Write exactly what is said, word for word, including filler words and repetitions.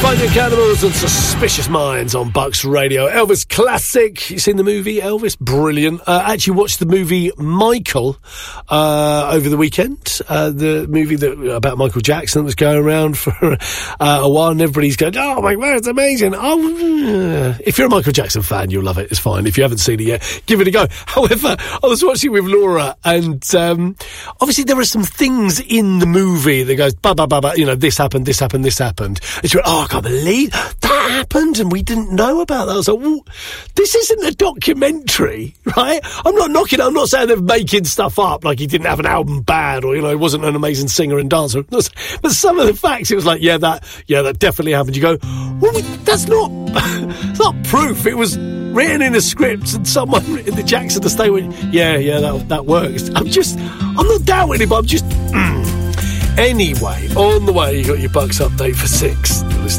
Finding Cannibals and Suspicious Minds on Bucks Radio. Elvis classic. You seen the movie Elvis? Brilliant. Uh, actually watched the movie Michael uh, over the weekend. Uh, the movie that about Michael Jackson that was going around for uh, a while, and everybody's going, "Oh my God, it's amazing!" Oh, if you're a Michael Jackson fan, you'll love it. It's fine. If you haven't seen it yet, give it a go. However, I was watching with Laura, and um, obviously there are some things in the movie that goes, "Ba ba ba ba," you know, this happened, this happened, this happened. And she went, "Oh, I can't believe that happened and we didn't know about that." I was like, well, this isn't a documentary, right? I'm not knocking, I'm not saying they're making stuff up like he didn't have an album bad or, you know, he wasn't an amazing singer and dancer. But some of the facts, it was like, yeah, that, yeah, that definitely happened. You go, well, that's not, it's not proof. It was written in a script and someone in the Jackson estate went, yeah, yeah, that, that works. I'm just, I'm not doubting it, but I'm just, mm. Anyway, on the way, you got your Bucks update for six. Listen.